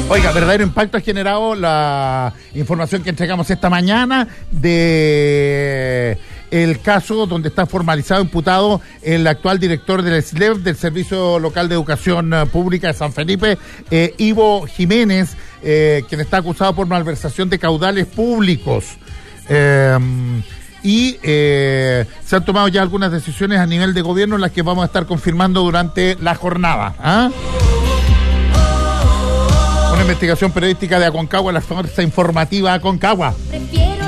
Oiga, verdadero impacto ha generado la información que entregamos esta mañana de el caso donde está formalizado, imputado el actual director del SLEP, del Servicio Local de Educación Pública de San Felipe, Ivo Jiménez, quien está acusado por malversación de caudales públicos. Se han tomado ya algunas decisiones a nivel de gobierno, las que vamos a estar confirmando durante la jornada. Una investigación periodística de Aconcagua, la fuerza informativa Aconcagua.